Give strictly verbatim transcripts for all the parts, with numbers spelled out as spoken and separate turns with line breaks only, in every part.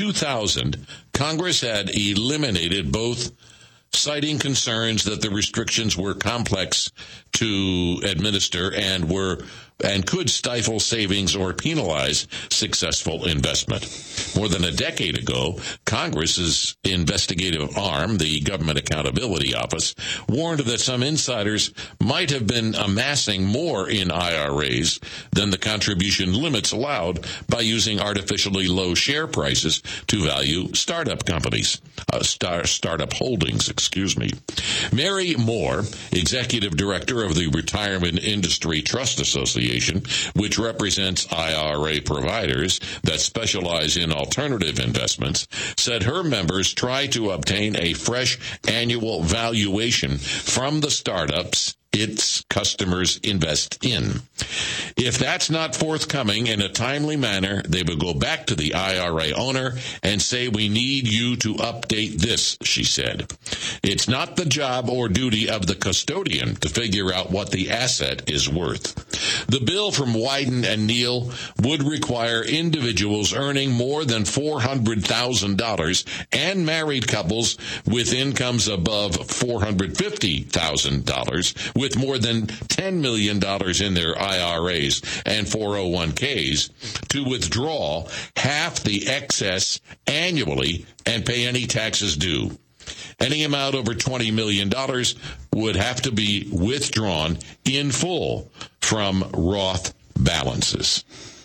two thousand, Congress had eliminated both, citing concerns that the restrictions were complex to administer and were and could stifle savings or penalize successful investment. More than a decade ago, Congress's investigative arm, the Government Accountability Office, warned that some insiders might have been amassing more in I R As than the contribution limits allowed by using artificially low share prices to value startup companies, uh, star, startup holdings, excuse me. Mary Moore, executive director of the Retirement Industry Trust Association, which represents I R A providers that specialize in alternative investments, said her members try to obtain a fresh annual valuation from the startups its customers invest in. If that's not forthcoming in a timely manner, they will go back to the I R A owner and say, we need you to update this, she said. It's not the job or duty of the custodian to figure out what the asset is worth. The bill from Wyden and Neal would require individuals earning more than four hundred thousand dollars and married couples with incomes above four hundred fifty thousand dollars with more than ten million dollars in their I R As and four oh one k's to withdraw half the excess annually and pay any taxes due. Any amount over twenty million dollars would have to be withdrawn in full from Roth balances.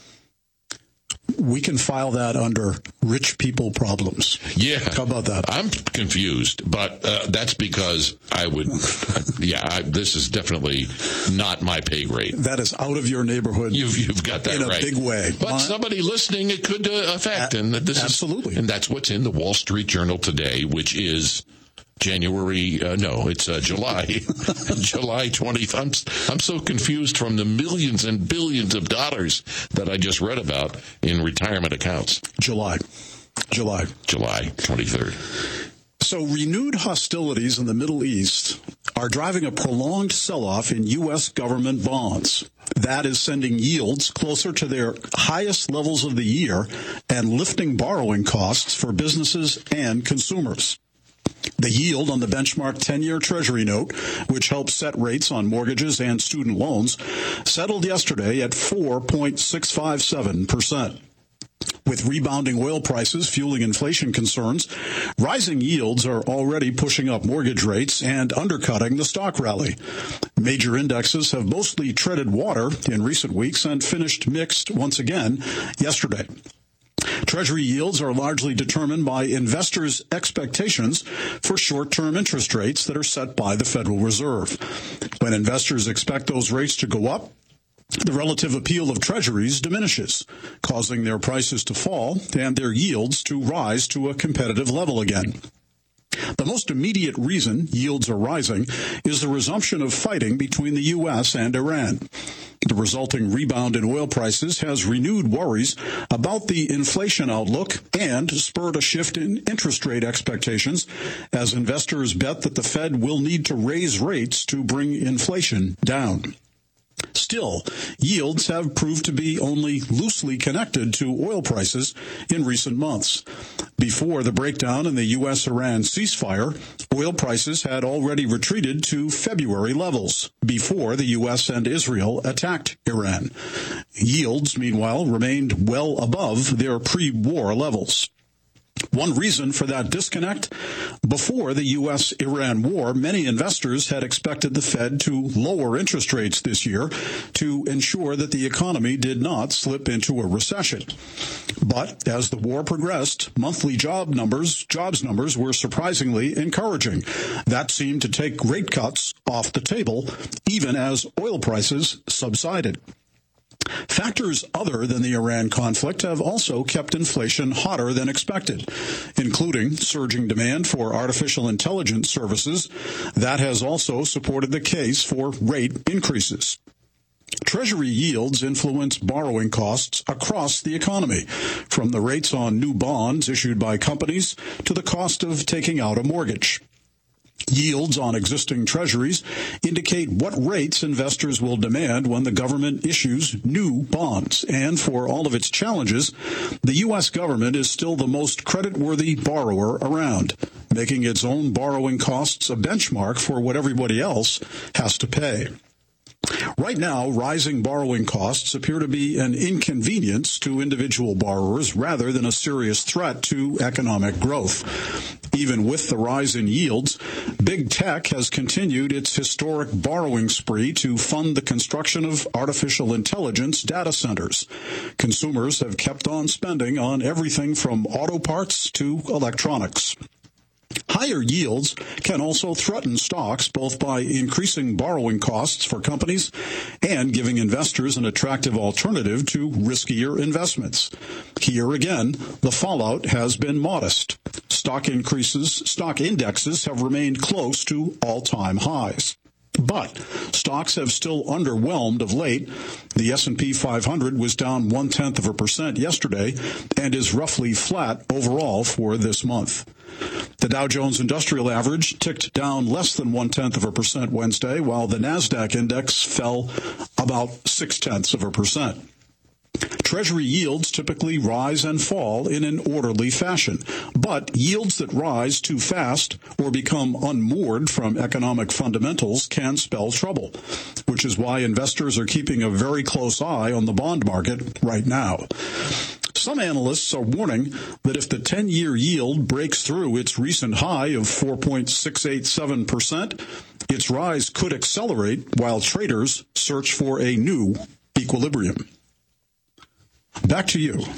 We can file that under rich people problems.
Yeah.
How about that?
I'm confused, but uh, that's because I would, yeah, I, this is definitely not my pay grade.
That is out of your neighborhood.
You've, you've got that
in
right.
In a big way.
But
My,
somebody listening, it could uh, affect.
A-
and this
absolutely.
Is, and that's what's in the Wall Street Journal today, which is January, uh, no, it's uh, July, July twentieth. I'm, I'm so confused from the millions and billions of dollars that I just read about in retirement accounts.
July. July.
July twenty-third.
So renewed hostilities in the Middle East are driving a prolonged sell-off in U S government bonds. That is sending yields closer to their highest levels of the year and lifting borrowing costs for businesses and consumers. The yield on the benchmark ten-year Treasury note, which helps set rates on mortgages and student loans, settled yesterday at four point six five seven percent. With rebounding oil prices fueling inflation concerns, rising yields are already pushing up mortgage rates and undercutting the stock rally. Major indexes have mostly treaded water in recent weeks and finished mixed once again yesterday. Treasury yields are largely determined by investors' expectations for short-term interest rates that are set by the Federal Reserve. When investors expect those rates to go up, the relative appeal of treasuries diminishes, causing their prices to fall and their yields to rise to a competitive level again. The most immediate reason yields are rising is the resumption of fighting between the U S and Iran. The resulting rebound in oil prices has renewed worries about the inflation outlook and spurred a shift in interest rate expectations as investors bet that the Fed will need to raise rates to bring inflation down. Still, yields have proved to be only loosely connected to oil prices in recent months. Before the breakdown in the U S Iran ceasefire, oil prices had already retreated to February levels before the U S and Israel attacked Iran. Yields, meanwhile, remained well above their pre-war levels. One reason for that disconnect, before the U S Iran war, many investors had expected the Fed to lower interest rates this year to ensure that the economy did not slip into a recession. But as the war progressed, monthly job numbers, jobs numbers were surprisingly encouraging. That seemed to take rate cuts off the table, even as oil prices subsided. Factors other than the Iran conflict have also kept inflation hotter than expected, including surging demand for artificial intelligence services. That has also supported the case for rate increases. Treasury yields influence borrowing costs across the economy, from the rates on new bonds issued by companies to the cost of taking out a mortgage. Yields on existing treasuries indicate what rates investors will demand when the government issues new bonds. And for all of its challenges, the U S government is still the most creditworthy borrower around, making its own borrowing costs a benchmark for what everybody else has to pay. Right now, rising borrowing costs appear to be an inconvenience to individual borrowers rather than a serious threat to economic growth. Even with the rise in yields, big tech has continued its historic borrowing spree to fund the construction of artificial intelligence data centers. Consumers have kept on spending on everything from auto parts to electronics. Higher yields can also threaten stocks both by increasing borrowing costs for companies and giving investors an attractive alternative to riskier investments. Here again, the fallout has been modest. Stock increases, stock indexes have remained close to all-time highs. But stocks have still underwhelmed of late. The S and P five hundred was down one-tenth of a percent yesterday and is roughly flat overall for this month. The Dow Jones Industrial Average ticked down less than one-tenth of a percent Wednesday, while the NASDAQ index fell about six-tenths of a percent. Treasury yields typically rise and fall in an orderly fashion, but yields that rise too fast or become unmoored from economic fundamentals can spell trouble, which is why investors are keeping a very close eye on the bond market right now. Some analysts are warning that if the ten-year yield breaks through its recent high of four point six eight seven percent, its rise could accelerate while traders search for a new equilibrium. Back to you.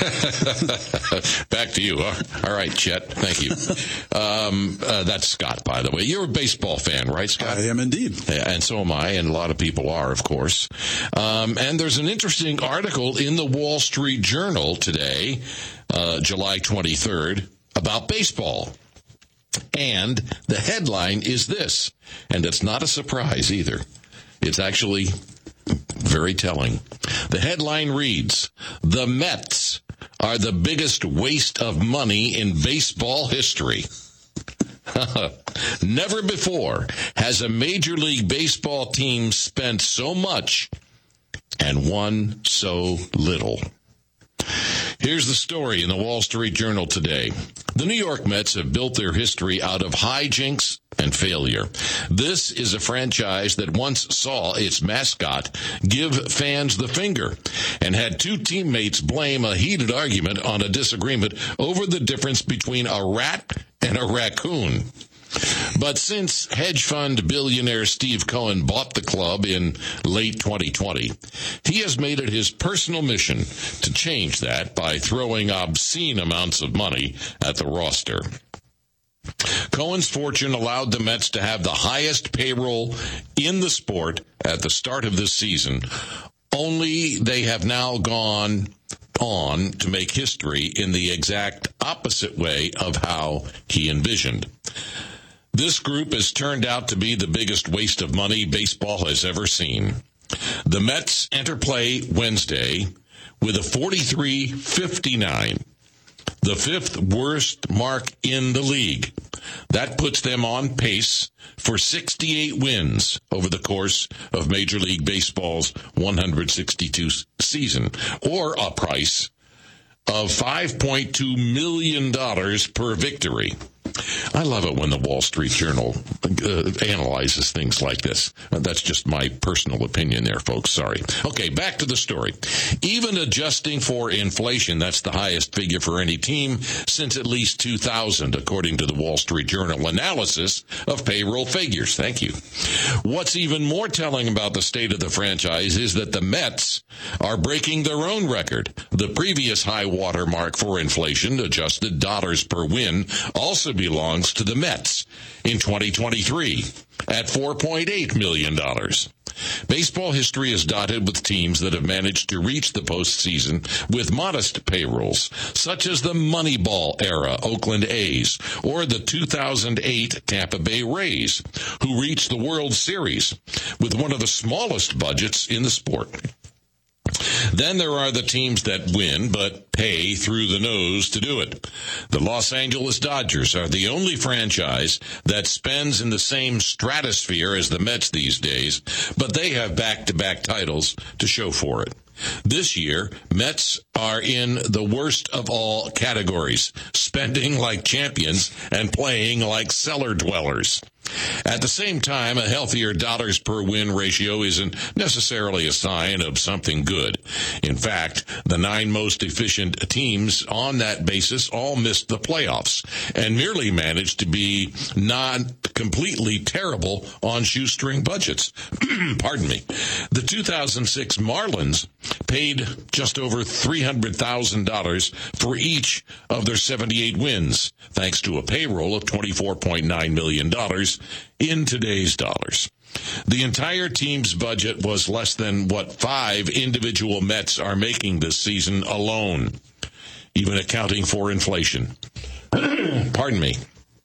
Back to you. All right, Chet. Thank you. Um, uh, that's Scott, by the way. You're a baseball fan, right, Scott?
I am indeed.
Yeah, and so am I, and a lot of people are, of course. Um, and there's an interesting article in the Wall Street Journal today, uh, July twenty-third, about baseball. And the headline is this, and it's not a surprise either. It's actually very telling. The headline reads, "The Mets are the biggest waste of money in baseball history." Never before has a Major League Baseball team spent so much and won so little. Here's the story in the Wall Street Journal today. The New York Mets have built their history out of hijinks and failure. This is a franchise that once saw its mascot give fans the finger and had two teammates blame a heated argument on a disagreement over the difference between a rat and a raccoon. But since hedge fund billionaire Steve Cohen bought the club in late twenty twenty, he has made it his personal mission to change that by throwing obscene amounts of money at the roster. Cohen's fortune allowed the Mets to have the highest payroll in the sport at the start of this season. Only they have now gone on to make history in the exact opposite way of how he envisioned. This group has turned out to be the biggest waste of money baseball has ever seen. The Mets enter play Wednesday with a forty-three fifty-nine, the fifth worst mark in the league. That puts them on pace for sixty-eight wins over the course of Major League Baseball's one hundred sixty-two season, or a price of five point two million dollars per victory. I love it when the Wall Street Journal uh, analyzes things like this. Uh, that's just my personal opinion there, folks. Sorry. Okay, back to the story. Even adjusting for inflation, that's the highest figure for any team since at least two thousand, according to the Wall Street Journal analysis of payroll figures. Thank you. What's even more telling about the state of the franchise is that the Mets are breaking their own record. The previous high water mark for inflation, adjusted dollars per win, also belongs to the Mets in twenty twenty-three at four point eight million dollars. Baseball history is dotted with teams that have managed to reach the postseason with modest payrolls, such as the Moneyball era Oakland A's or the two thousand eight Tampa Bay Rays, who reached the World Series with one of the smallest budgets in the sport. Then there are the teams that win, but pay through the nose to do it. The Los Angeles Dodgers are the only franchise that spends in the same stratosphere as the Mets these days, but they have back-to-back titles to show for it. This year, Mets are in the worst of all categories, spending like champions and playing like cellar dwellers. At the same time, a healthier dollars per win ratio isn't necessarily a sign of something good. In fact, the nine most efficient teams on that basis all missed the playoffs and merely managed to be not completely terrible on shoestring budgets. Pardon me. The two thousand six Marlins paid just over three hundred thousand dollars for each of their seventy-eight wins, thanks to a payroll of twenty-four point nine million dollars in today's dollars. The entire team's budget was less than what five individual Mets are making this season alone, even accounting for inflation. Pardon me.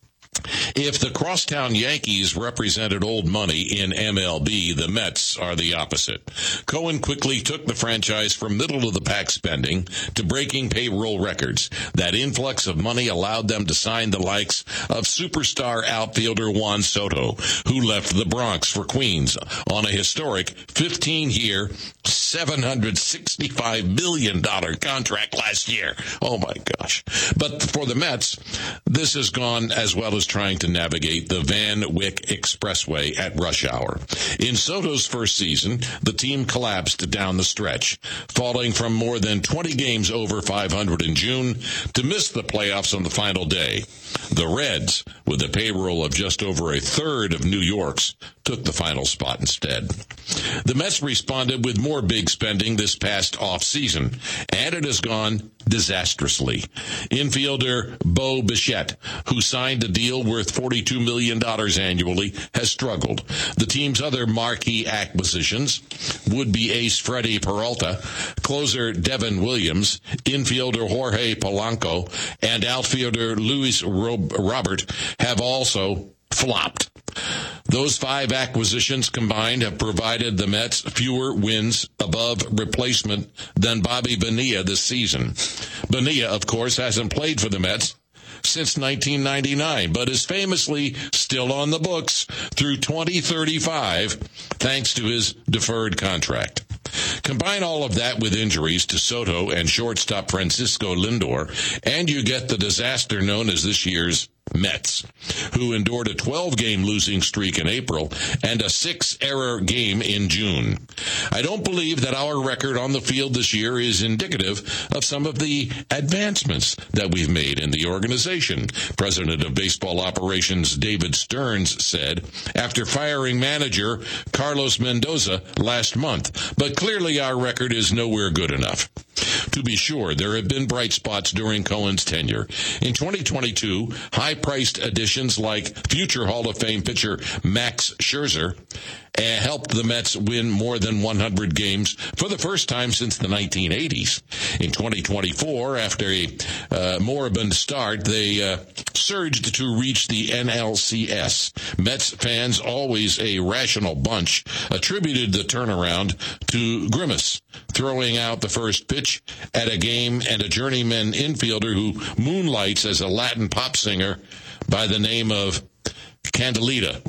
If the crosstown Yankees represented old money in M L B, the Mets are the opposite. Cohen quickly took the franchise from middle-of-the-pack spending to breaking payroll records. That influx of money allowed them to sign the likes of superstar outfielder Juan Soto, who left the Bronx for Queens on a historic fifteen-year, seven hundred sixty-five million dollars contract last year. Oh, my gosh. But for the Mets, this has gone as well as trying to navigate the Van Wyck Expressway at rush hour. In Soto's first season, the team collapsed down the stretch, falling from more than twenty games over five hundred in June to miss the playoffs on the final day. The Reds, with a payroll of just over a third of New York's, took the final spot instead. The Mets responded with more big spending this past offseason, and it has gone disastrously. Infielder Bo Bichette, who signed a deal worth forty-two million dollars annually, has struggled. The team's other marquee acquisitions would be ace Freddie Peralta, closer Devin Williams, infielder Jorge Polanco, and outfielder Luis Robert have also flopped. Those five acquisitions combined have provided the Mets fewer wins above replacement than Bobby Bonilla this season. Bonilla, of course, hasn't played for the Mets since nineteen ninety-nine, but is famously still on the books through twenty thirty-five, thanks to his deferred contract. Combine all of that with injuries to Soto and shortstop Francisco Lindor, and you get the disaster known as this year's Mets, who endured a twelve-game losing streak in April and a six-error game in June. I don't believe that our record on the field this year is indicative of some of the advancements that we've made in the organization, President of Baseball Operations David Stearns said after firing manager Carlos Mendoza last month. But clearly our record is nowhere good enough. To be sure, there have been bright spots during Cohen's tenure. In twenty twenty-two, high-priced additions like future Hall of Fame pitcher Max Scherzer uh, helped the Mets win more than one hundred games for the first time since the nineteen eighties. In twenty twenty-four, after a uh, moribund start, they uh, surged to reach the N L C S. Mets fans, always a rational bunch, attributed the turnaround to Grimace throwing out the first pitch at a game and a journeyman infielder who moonlights as a Latin pop singer by the name of Candelita.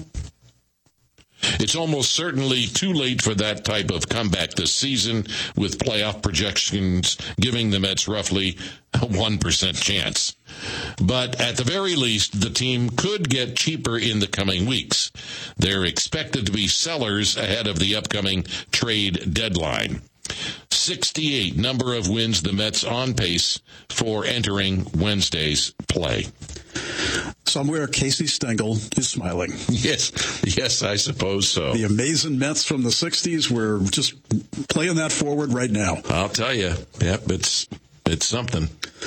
It's almost certainly too late for that type of comeback this season, with playoff projections giving the Mets roughly a one percent chance. But at the very least, the team could get cheaper in the coming weeks. They're expected to be sellers ahead of the upcoming trade deadline. sixty-eight number of wins the Mets on pace for entering Wednesday's play.
Somewhere Casey Stengel is smiling.
Yes, yes, I suppose so.
The amazing Mets from the sixties, we're just playing that forward right now.
I'll tell you, yep, it's it's something.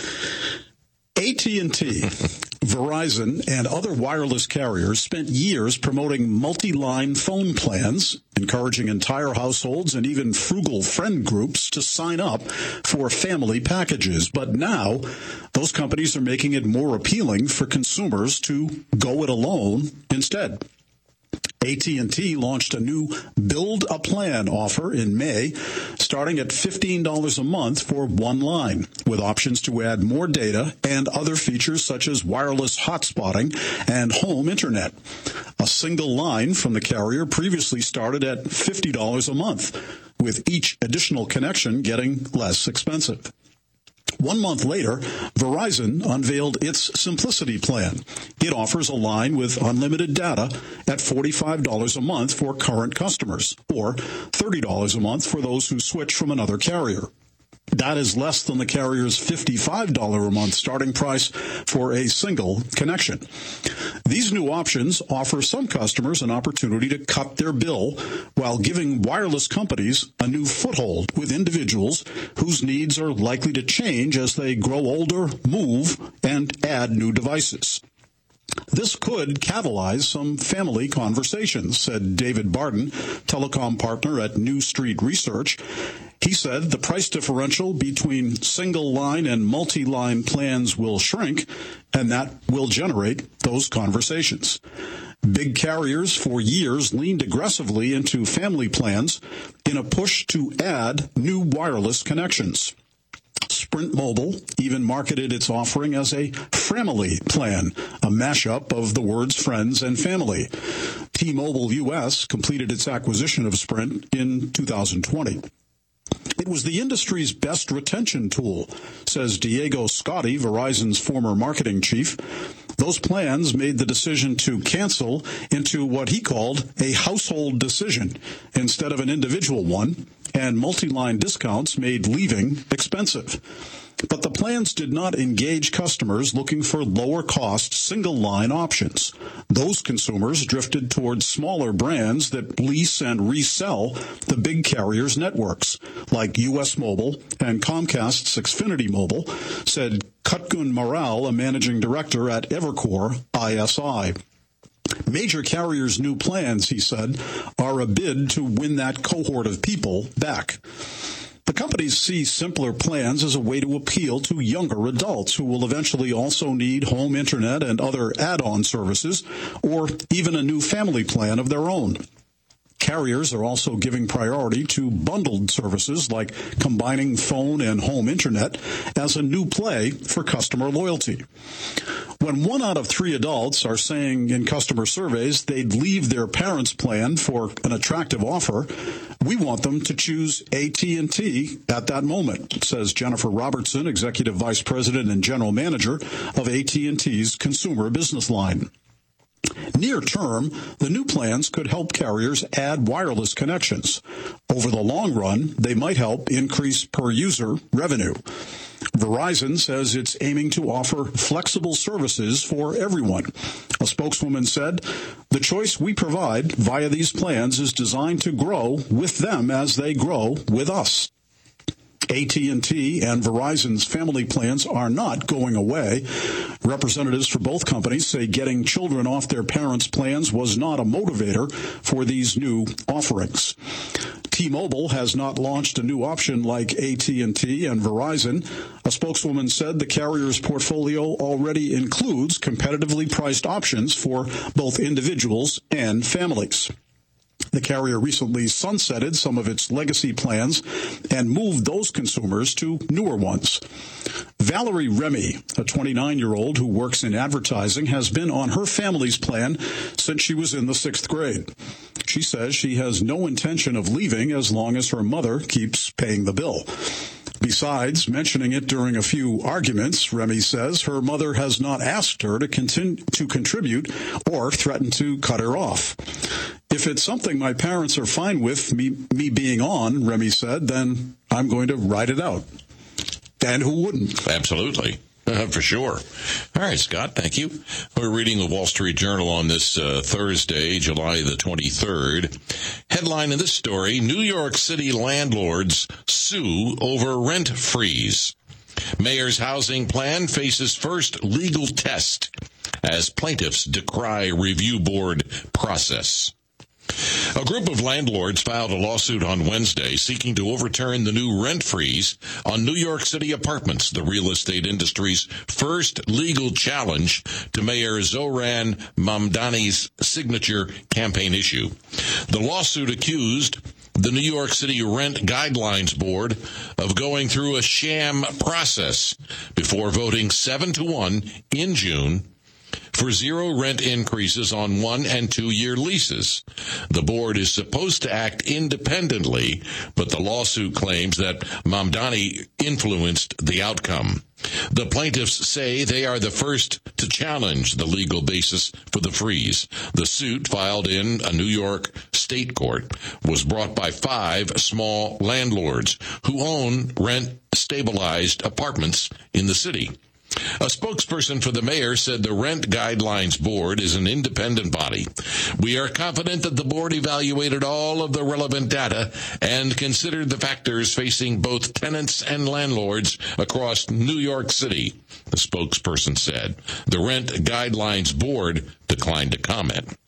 A T and T, Verizon, and other wireless carriers spent years promoting multi-line phone plans, encouraging entire households and even frugal friend groups to sign up for family packages. But now, those companies are making it more appealing for consumers to go it alone instead. A T and T launched a new Build a Plan offer in May, starting at fifteen dollars a month for one line, with options to add more data and other features such as wireless hotspotting and home internet. A single line from the carrier previously started at fifty dollars a month, with each additional connection getting less expensive. One month later, Verizon unveiled its Simplicity plan. It offers a line with unlimited data at forty-five dollars a month for current customers, or thirty dollars a month for those who switch from another carrier. That is less than the carrier's fifty-five dollars a month starting price for a single connection. These new options offer some customers an opportunity to cut their bill while giving wireless companies a new foothold with individuals whose needs are likely to change as they grow older, move, and add new devices. This could catalyze some family conversations, said David Barden, telecom partner at New Street Research. He said the price differential between single-line and multi-line plans will shrink, and that will generate those conversations. Big carriers for years leaned aggressively into family plans in a push to add new wireless connections. Sprint Mobile even marketed its offering as a Framily plan, a mashup of the words friends and family. T-Mobile U S completed its acquisition of Sprint in two thousand twenty. It was the industry's best retention tool, says Diego Scotti, Verizon's former marketing chief. Those plans made the decision to cancel into what he called a household decision instead of an individual one, and multi-line discounts made leaving expensive. But the plans did not engage customers looking for lower-cost single-line options. Those consumers drifted towards smaller brands that lease and resell the big carriers' networks, like U S Mobile and Comcast's Xfinity Mobile, said Kutgun Maral, a managing director at Evercore I S I. Major carriers' new plans, he said, are a bid to win that cohort of people back. The companies see simpler plans as a way to appeal to younger adults who will eventually also need home internet and other add-on services, or even a new family plan of their own. Carriers are also giving priority to bundled services like combining phone and home internet as a new play for customer loyalty. When one out of three adults are saying in customer surveys they'd leave their parents' plan for an attractive offer, we want them to choose A T and T at that moment, says Jennifer Robertson, Executive Vice President and General Manager of A T and T's consumer business line. Near term, the new plans could help carriers add wireless connections. Over the long run, they might help increase per-user revenue. Verizon says it's aiming to offer flexible services for everyone. A spokeswoman said, "The choice we provide via these plans is designed to grow with them as they grow with us." A T and T and Verizon's family plans are not going away. Representatives for both companies say getting children off their parents' plans was not a motivator for these new offerings. T-Mobile has not launched a new option like A T and T and Verizon. A spokeswoman said the carrier's portfolio already includes competitively priced options for both individuals and families. The carrier recently sunsetted some of its legacy plans and moved those consumers to newer ones. Valerie Remy, a twenty-nine-year-old who works in advertising, has been on her family's plan since she was in the sixth grade. She says she has no intention of leaving as long as her mother keeps paying the bill. Besides mentioning it during a few arguments, Remy says her mother has not asked her to continue to contribute or threatened to cut her off. "If it's something my parents are fine with me, me being on," Remy said, "then I'm going to ride it out." And who wouldn't?
Absolutely. Uh, for sure. All right, Scott, thank you. We're reading the Wall Street Journal on this uh, Thursday, July the twenty-third. Headline in this story, New York City landlords sue over rent freeze. Mayor's housing plan faces first legal test as plaintiffs decry review board process. A group of landlords filed a lawsuit on Wednesday seeking to overturn the new rent freeze on New York City apartments, the real estate industry's first legal challenge to Mayor Zohran Mamdani's signature campaign issue. The lawsuit accused the New York City Rent Guidelines Board of going through a sham process before voting seven to one in June for zero rent increases on one and two year leases. The board is supposed to act independently, but the lawsuit claims that Mamdani influenced the outcome. The plaintiffs say they are the first to challenge the legal basis for the freeze. The suit, filed in a New York state court, was brought by five small landlords who own rent-stabilized apartments in the city. A spokesperson for the mayor said the Rent Guidelines Board is an independent body. We are confident that the board evaluated all of the relevant data and considered the factors facing both tenants and landlords across New York City, the spokesperson said. The Rent Guidelines Board declined to comment.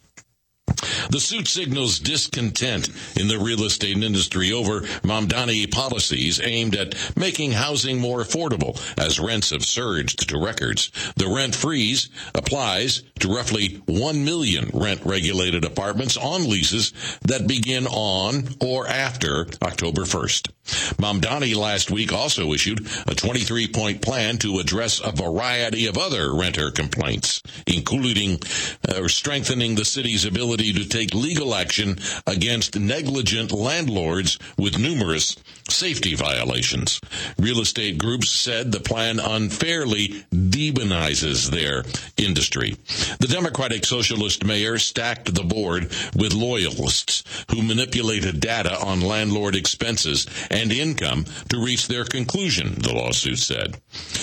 The suit signals discontent in the real estate industry over Mamdani policies aimed at making housing more affordable as rents have surged to records. The rent freeze applies to roughly one million rent-regulated apartments on leases that begin on or after October first. Mamdani last week also issued a twenty-three point plan to address a variety of other renter complaints, including uh, strengthening the city's ability to take legal action against negligent landlords with numerous safety violations. Real estate groups said the plan unfairly demonizes their industry. The Democratic Socialist mayor stacked the board with loyalists who manipulated data on landlord expenses and income to reach their conclusion, the lawsuit said.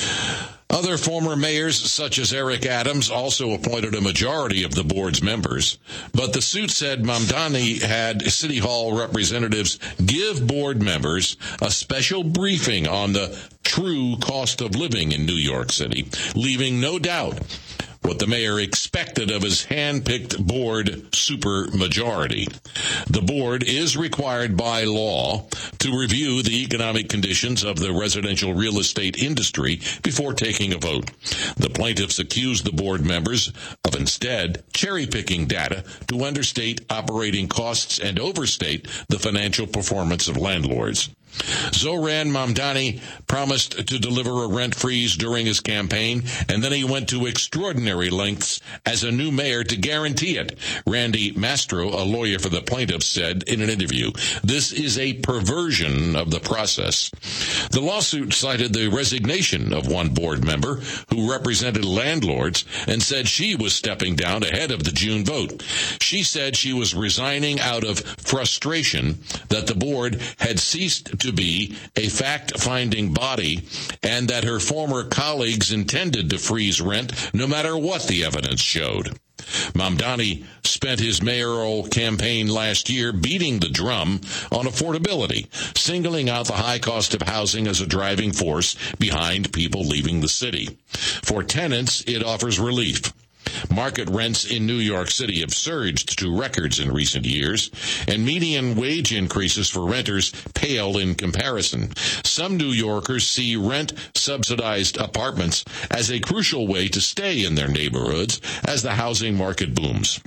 Other former mayors, such as Eric Adams, also appointed a majority of the board's members. But the suit said Mamdani had City Hall representatives give board members a special briefing on the true cost of living in New York City, leaving no doubt what the mayor expected of his hand-picked board supermajority. The board is required by law to review the economic conditions of the residential real estate industry before taking a vote. The plaintiffs accuse the board members of instead cherry-picking data to understate operating costs and overstate the financial performance of landlords. Zoran Mamdani promised to deliver a rent freeze during his campaign, and then he went to extraordinary lengths as a new mayor to guarantee it. Randy Mastro, a lawyer for the plaintiffs, said in an interview, "This is a perversion of the process." The lawsuit cited the resignation of one board member who represented landlords and said she was stepping down ahead of the June vote. She said she was resigning out of frustration that the board had ceased to to be a fact-finding body and that her former colleagues intended to freeze rent no matter what the evidence showed. Mamdani spent his mayoral campaign last year beating the drum on affordability, singling out the high cost of housing as a driving force behind people leaving the city. For tenants, it offers relief. Market rents in New York City have surged to records in recent years, and median wage increases for renters pale in comparison. Some New Yorkers see rent-subsidized apartments as a crucial way to stay in their neighborhoods as the housing market booms.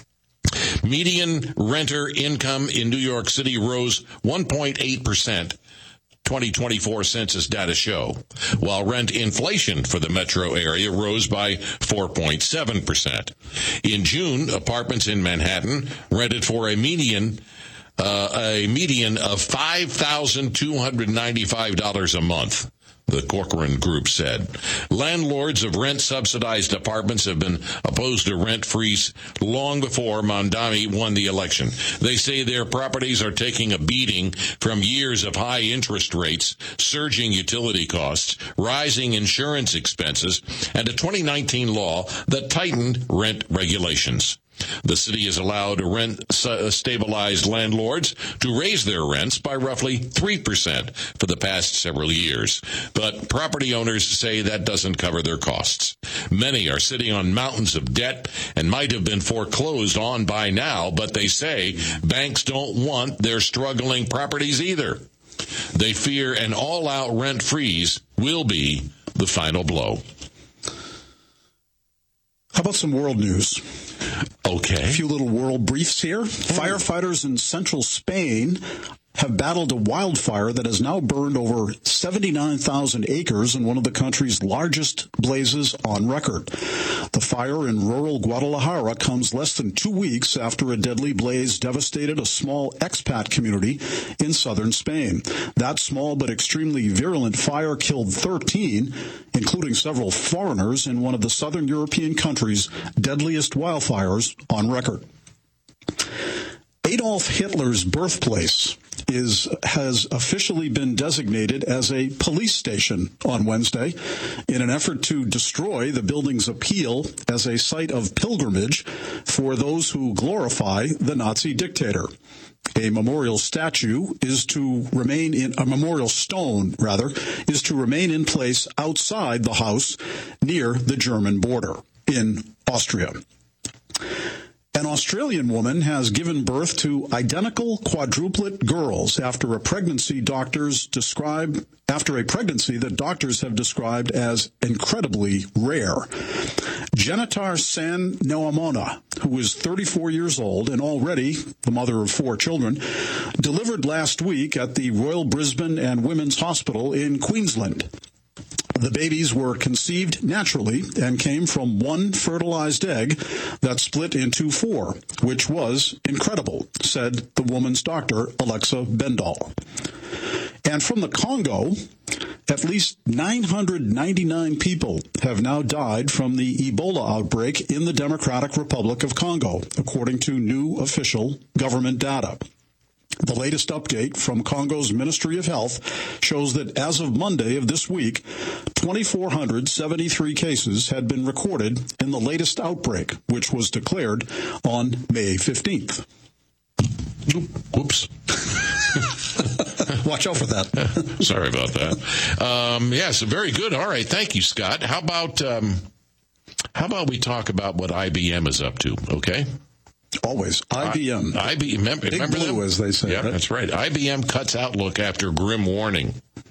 Median renter income in New York City rose one point eight percent. twenty twenty-four census data show, while rent inflation for the metro area rose by four point seven percent. In June, apartments in Manhattan rented for a median uh, a median of five thousand two hundred ninety-five dollars a month, the Corcoran Group said. Landlords of rent-subsidized apartments have been opposed to rent freeze long before Mamdani won the election. They say their properties are taking a beating from years of high interest rates, surging utility costs, rising insurance expenses, and a twenty nineteen law that tightened rent regulations. The city has allowed rent-stabilized landlords to raise their rents by roughly three percent for the past several years. But property owners say that doesn't cover their costs. Many are sitting on mountains of debt and might have been foreclosed on by now, but they say banks don't want their struggling properties either. They fear an all-out rent freeze will be the final blow.
How about some world news?
Okay.
A few little world briefs here. Firefighters in central Spain have battled a wildfire that has now burned over seventy-nine thousand acres in one of the country's largest blazes on record. The fire in rural Guadalajara comes less than two weeks after a deadly blaze devastated a small expat community in southern Spain. That small but extremely virulent fire killed thirteen, including several foreigners, in one of the southern European country's deadliest wildfires on record. Adolf Hitler's birthplace is has officially been designated as a police station on Wednesday in an effort to destroy the building's appeal as a site of pilgrimage for those who glorify the Nazi dictator. A memorial statue is to remain in a memorial stone, rather, is to remain in place outside the house near the German border in Austria. An Australian woman has given birth to identical quadruplet girls after a pregnancy doctors describe after a pregnancy that doctors have described as incredibly rare. Jenitar San Noamona, who is thirty-four years old and already the mother of four children, delivered last week at the Royal Brisbane and Women's Hospital in Queensland. The babies were conceived naturally and came from one fertilized egg that split into four, which was incredible, said the woman's doctor, Alexa Bendall. And from the Congo, at least nine hundred ninety-nine people have now died from the Ebola outbreak in the Democratic Republic of Congo, according to new official government data. The latest update from Congo's Ministry of Health shows that as of Monday of this week, two thousand four hundred seventy-three cases had been recorded in the latest outbreak, which was declared on May fifteenth.
Whoops.
Watch out for that.
Sorry about that. Um, yes, very good. All right. Thank you, Scott. How about, um, how about we talk about what I B M is up to, okay?
Always. I B M.
I, I B M. Remember,
Big
remember
blue,
them?
as they say.
Yeah,
right?
That's right. I B M cuts outlook after grim warning.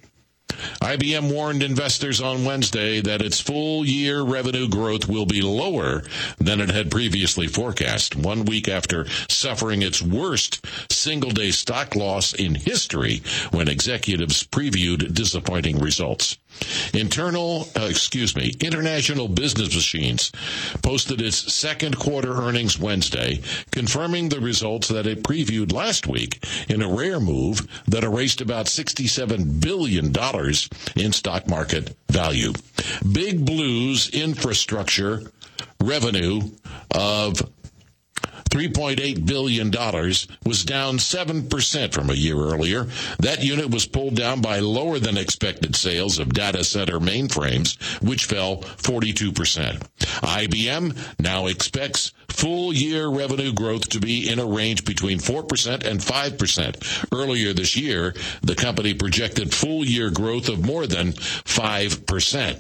I B M warned investors on Wednesday that its full-year revenue growth will be lower than it had previously forecast, one week after suffering its worst single-day stock loss in history when executives previewed disappointing results. Internal, uh, excuse me, International Business Machines posted its second quarter earnings Wednesday, confirming the results that it previewed last week in a rare move that erased about sixty-seven billion dollars in stock market value. Big Blue's infrastructure revenue of three point eight billion dollars was down seven percent from a year earlier. That unit was pulled down by lower than expected sales of data center mainframes, which fell forty-two percent. I B M now expects full-year revenue growth to be in a range between four percent and five percent. Earlier this year, the company projected full-year growth of more than five percent.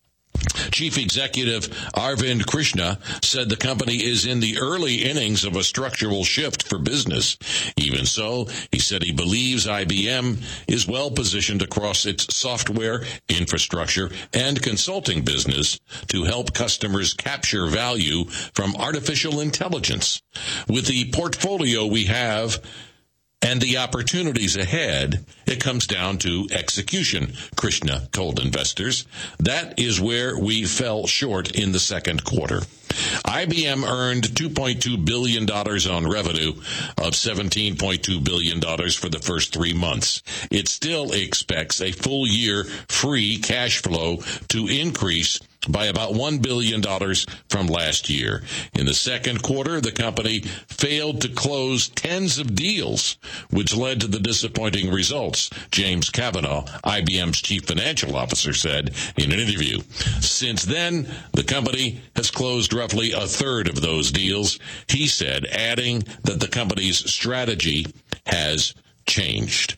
Chief Executive Arvind Krishna said the company is in the early innings of a structural shift for business. Even so, he said he believes I B M is well positioned across its software, infrastructure, and consulting business to help customers capture value from artificial intelligence. With the portfolio we have and the opportunities ahead, it comes down to execution, Krishna told investors. That is where we fell short in the second quarter. I B M earned two point two billion dollars on revenue of seventeen point two billion dollars for the first three months. It still expects a full-year free cash flow to increase by about one billion dollars from last year. In the second quarter, the company failed to close tens of deals, which led to the disappointing results, James Kavanaugh, I B M's chief financial officer, said in an interview. Since then, the company has closed roughly a third of those deals, he said, adding that the company's strategy has changed.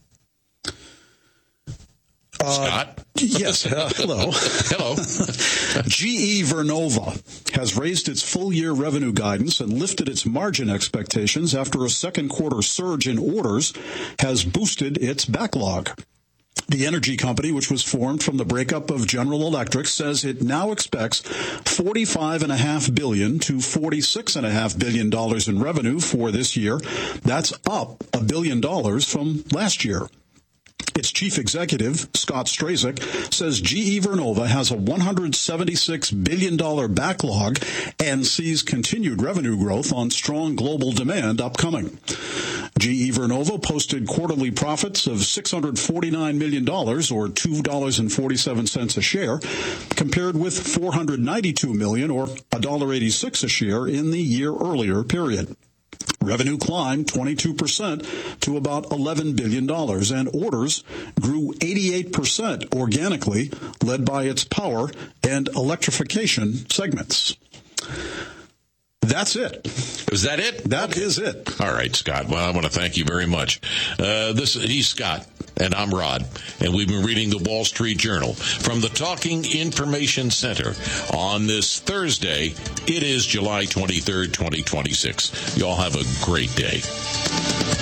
Uh,
Scott?
Yes. Uh, hello.
Hello.
G E Vernova has raised its full-year revenue guidance and lifted its margin expectations after a second quarter surge in orders has boosted its backlog. The energy company, which was formed from the breakup of General Electric, says it now expects forty-five point five billion dollars to forty-six point five billion dollars in revenue for this year. That's up a billion dollars from last year. Its chief executive, Scott Strazik, says G E Vernova has a one hundred seventy-six billion dollars backlog and sees continued revenue growth on strong global demand upcoming. G E Vernova posted quarterly profits of six hundred forty-nine million dollars, or two dollars and forty-seven cents a share, compared with four hundred ninety-two million dollars, or one dollar and eighty-six cents a share in the year earlier period. Revenue climbed twenty-two percent to about eleven billion dollars, and orders grew eighty-eight percent organically, led by its power and electrification segments. That's it.
Is that it?
That
okay.
is it.
All right, Scott. Well, I want to thank you very much. Uh, this he's Scott, and I'm Rod, and we've been reading the Wall Street Journal from the Talking Information Center on this Thursday. It is July twenty-third, twenty twenty-six. You all have a great day.